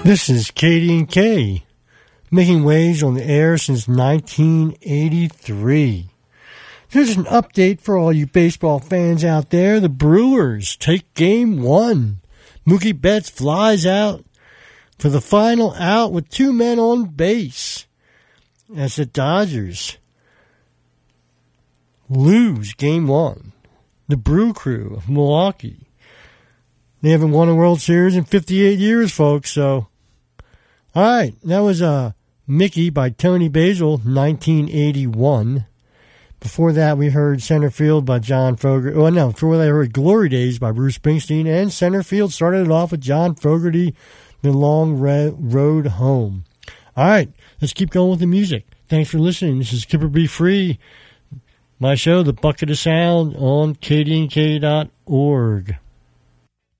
This is KD&K, making waves on the air since 1983. Here's an update for all you baseball fans out there. The Brewers take Game 1. Mookie Betts flies out for the final out with 2 men on base as the Dodgers lose Game 1. The Brew Crew of Milwaukee. They haven't won a World Series in 58 years, folks, so... All right, that was Mickey by Tony Basil, 1981. Before that, we heard Center Field by John Fogerty. Well, no, before that, I heard Glory Days by Bruce Springsteen. And Center Field started it off with John Fogerty, The Long Road Home. All right, let's keep going with the music. Thanks for listening. This is Kipper Be Free, my show, The Bucket of Sound, on kdnk.org.